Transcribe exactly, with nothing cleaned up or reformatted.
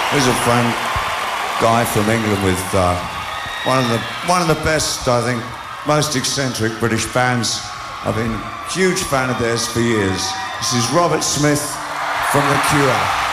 Here's a friend, guy from England with uh, one of the one of the best, I think, most eccentric British bands. I've been a huge fan of theirs for years. This is Robert Smith from The Cure.